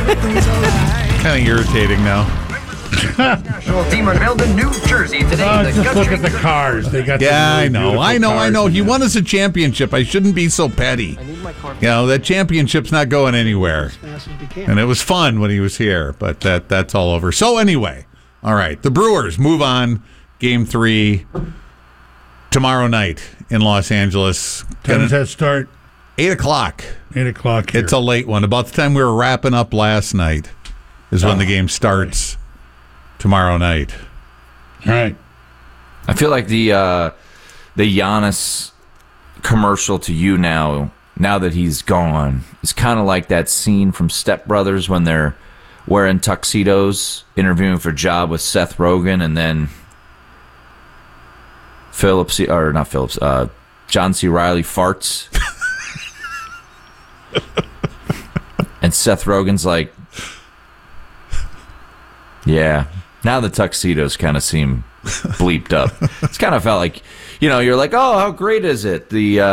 Kind of irritating now. National team in Melbourne, New Jersey today. Just look at the cars. They got I know. cars. He won us a championship. I shouldn't be so petty. That championship's not going anywhere. And it was fun when he was here, but that's all over. So anyway, all right, the Brewers move on. Game 3 tomorrow night in Los Angeles. When does that start? 8 o'clock. 8 o'clock here. It's a late one. About the time we were wrapping up last night is when the game starts tomorrow night. All right. I feel like the Giannis commercial to you now that he's gone, is kind of like that scene from Step Brothers when they're wearing tuxedos interviewing for a job with Seth Rogen, and then John C. Reilly farts. And Seth Rogen's like, yeah, now the tuxedos kind of seem bleeped up. It's kind of felt like, you're like, oh, how great is it?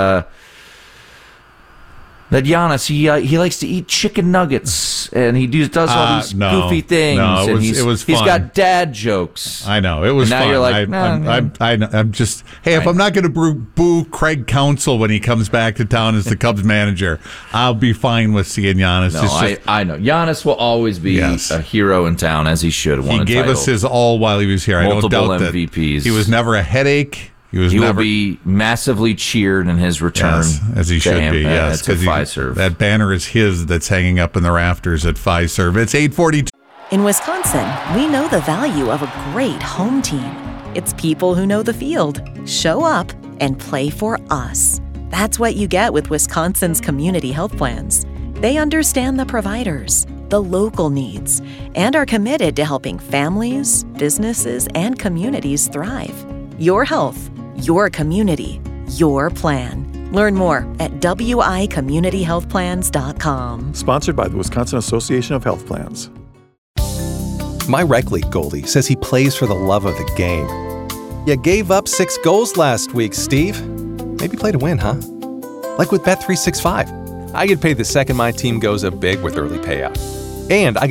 That Giannis, he likes to eat chicken nuggets, and he does all these goofy things. No, it was fun. He's got dad jokes. I know, it was and now fun. You're like, I'm just, if I'm not going to boo Craig Counsell when he comes back to town as the Cubs manager, I'll be fine with seeing Giannis. No, I know. Giannis will always be a hero in town, as he should. He gave us his all while he was here. Multiple I don't doubt MVPs. that. He was never a headache. He will be massively cheered in his return. Yes, as he should be, yes. To Fiserv. That banner is his that's hanging up in the rafters at Fiserv. It's 8:42. In Wisconsin, we know the value of a great home team. It's people who know the field, show up, and play for us. That's what you get with Wisconsin's community health plans. They understand the providers, the local needs, and are committed to helping families, businesses, and communities thrive. Your health, your community, your plan. Learn more at wicommunityhealthplans.com. Sponsored by the Wisconsin Association of Health Plans. My rec league goalie says he plays for the love of the game. You gave up 6 goals last week, Steve. Maybe play to win, huh? Like with Bet365. I get paid the second my team goes up big with early payout. And I